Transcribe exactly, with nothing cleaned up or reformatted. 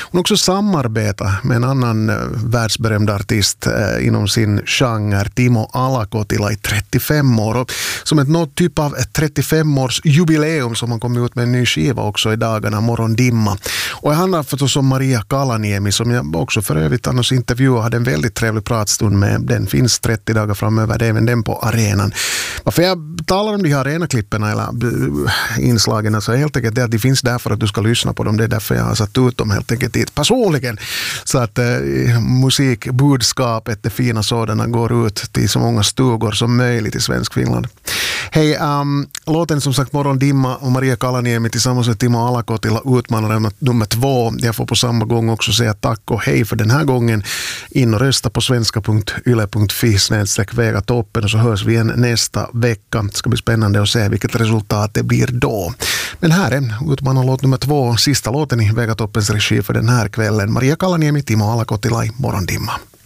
Hon också samarbetar med en annan världsberömd artist eh, inom sin genre, Timo Alakotila, i trettiofem år. Och som ett något typ av ett trettiofem-års jubileum som han kom ut med en ny skiva också i dagarna, Morgondimma. Och jag handlar förstås om Maria Kalaniemi som jag också för övrigt annars intervjuade, hade en väldigt trevlig pratstund med. Den finns trettio dagar framöver, det är även den på arenan. Varför jag talar om de här arenaklippen eller inslagen så är helt enkelt det att de finns där för att du ska lyssna på dem. Det är därför jag har satt ut dem helt enkelt dit personligen. Så att eh, musikbudskapet, det fina sådana, går ut till så många stugor som möjligt i svensk Finland. Hej, um, låten som sagt Morgondimma och Maria Kalaniemi tillsammans med Timo Alakotila utmanare nummer två. Jag får på samma gång också säga tack och hej för den här gången. In och rösta på svenska punkt yle punkt fi snedstreck Vegatoppen och så hörs vi igen nästa vecka. Det ska bli spännande att se vilket resultat det blir då. Men här är utmanarlåt nummer två, sista låten i Vegatoppens regi för den här kvällen. Maria Kalaniemi, Timo Alakotila, Morgondimma.